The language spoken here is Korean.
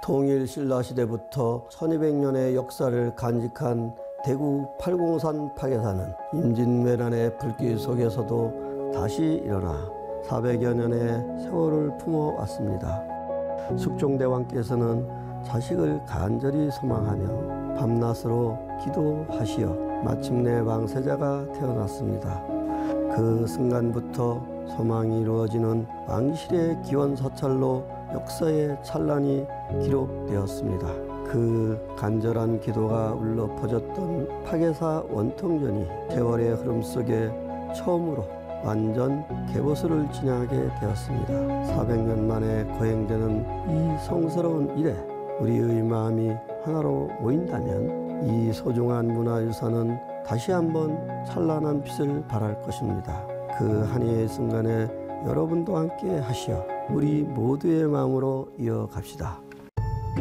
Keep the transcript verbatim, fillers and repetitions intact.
통일 신라시대부터 천이백 년의 역사를 간직한 대구 팔공산 파괴사는 임진왜란의 불길 속에서도 다시 일어나 사백여 년의 세월을 품어왔습니다. 숙종대왕께서는 자식을 간절히 소망하며 밤낮으로 기도하시어 마침내 왕세자가 태어났습니다. 그 순간부터 소망이 이루어지는 왕실의 기원사찰로 역사의 찬란이 기록되었습니다. 그 간절한 기도가 울려 퍼졌던 파괴사 원통전이 세월의 흐름 속에 처음으로 완전 개보수를 지나게 되었습니다. 사백 년 만에 거행되는 이 성스러운 일에 우리의 마음이 하나로 모인다면 이 소중한 문화유산은 다시 한번 찬란한 빛을 발할 것입니다. 그 한해의 순간에 여러분도 함께 하시어 우리 모두의 마음으로 이어갑시다.